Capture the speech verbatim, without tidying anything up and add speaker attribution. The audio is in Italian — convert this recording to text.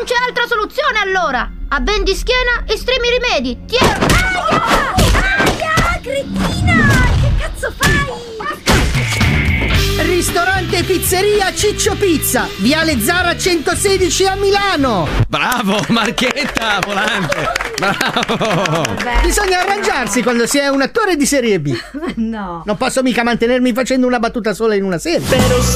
Speaker 1: c'è altra soluzione allora. A ben di schiena, estremi rimedi. Tieni.
Speaker 2: Aia! Aia, cretina! Che cazzo fai?
Speaker 3: Ristorante e pizzeria Ciccio Pizza, Viale Zara centosedici a Milano.
Speaker 4: Bravo, Marchetta, volante. Bravo.
Speaker 3: Bisogna arrangiarsi quando si è un attore di serie B.
Speaker 2: No.
Speaker 3: Non posso mica mantenermi facendo una battuta sola in una serie.
Speaker 5: Pero